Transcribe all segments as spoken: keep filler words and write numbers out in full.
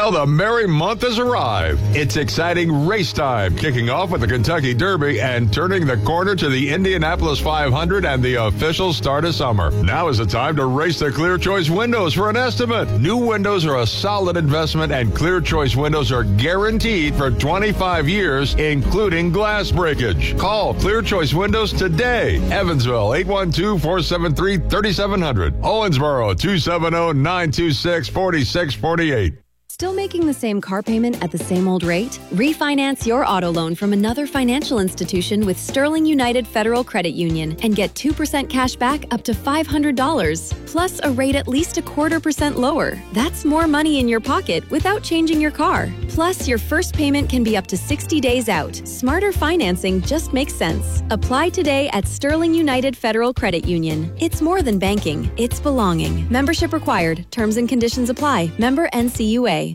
Well, the merry month has arrived. It's exciting race time, kicking off with the Kentucky Derby and turning the corner to the Indianapolis five hundred and the official start of summer. Now is the time to race the Clear Choice windows for an estimate. New windows are a solid investment, and Clear Choice windows are guaranteed for twenty-five years, including glass breakage. Call Clear Choice Windows today. Evansville, eight one two, four seven three, three seven zero zero. Owensboro, two seven zero, nine two six, four six four eight. Still making the same car payment at the same old rate? Refinance your auto loan from another financial institution with Sterling United Federal Credit Union and get two percent cash back up to five hundred dollars, plus a rate at least a quarter percent lower. That's more money in your pocket without changing your car. Plus, your first payment can be up to sixty days out. Smarter financing just makes sense. Apply today at Sterling United Federal Credit Union. It's more than banking, it's belonging. Membership required. Terms and conditions apply. Member N C U A.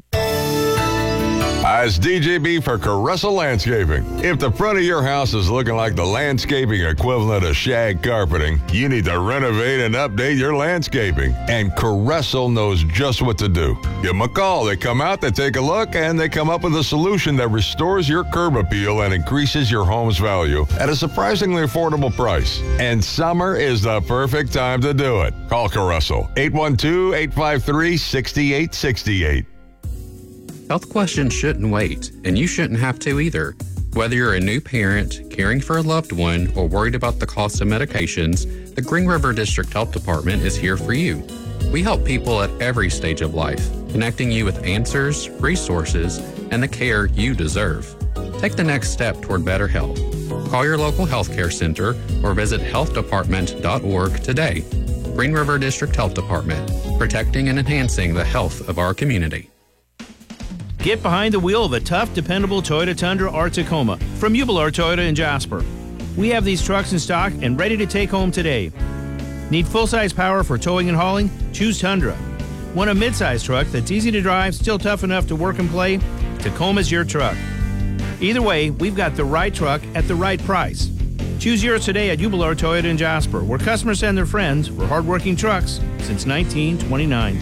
Hi, it's D J B for Caressa Landscaping. If the front of your house is looking like the landscaping equivalent of shag carpeting, you need to renovate and update your landscaping. And Caressa knows just what to do. Give them a call. They come out, they take a look, and they come up with a solution that restores your curb appeal and increases your home's value at a surprisingly affordable price. And summer is the perfect time to do it. Call Caressa, eight one two, eight five three, six eight six eight. Health questions shouldn't wait, and you shouldn't have to either. Whether you're a new parent, caring for a loved one, or worried about the cost of medications, the Green River District Health Department is here for you. We help people at every stage of life, connecting you with answers, resources, and the care you deserve. Take the next step toward better health. Call your local healthcare center or visit health department dot org today. Green River District Health Department, protecting and enhancing the health of our community. Get behind the wheel of a tough, dependable Toyota Tundra or Tacoma from Jubilar Toyota in Jasper. We have these trucks in stock and ready to take home today. Need full-size power for towing and hauling? Choose Tundra. Want a mid-size truck that's easy to drive, still tough enough to work and play? Tacoma's your truck. Either way, we've got the right truck at the right price. Choose yours today at Jubilar Toyota in Jasper, where customers send their friends for hardworking trucks since nineteen twenty-nine.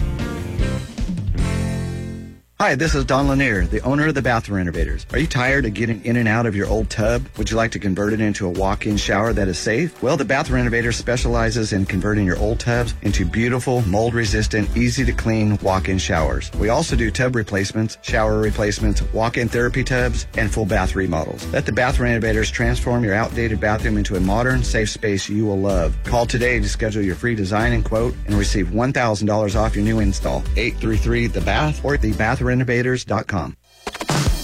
Hi, this is Don Lanier, the owner of the Bathroom Renovators. Are you tired of getting in and out of your old tub? Would you like to convert it into a walk-in shower that is safe? Well, the Bathroom Renovators specializes in converting your old tubs into beautiful, mold-resistant, easy-to-clean walk-in showers. We also do tub replacements, shower replacements, walk-in therapy tubs, and full bath remodels. Let the Bathroom Renovators transform your outdated bathroom into a modern, safe space you will love. Call today to schedule your free design and quote and receive one thousand dollars off your new install. eight three three, the bath or the bathroom renovators dot com.